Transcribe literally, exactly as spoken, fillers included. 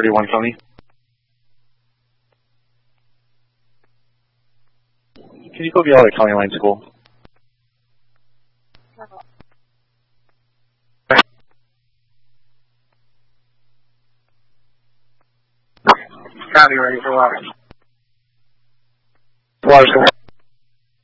thirty-one Tony. Can you put me out at County Line School? County ready for water. Water School.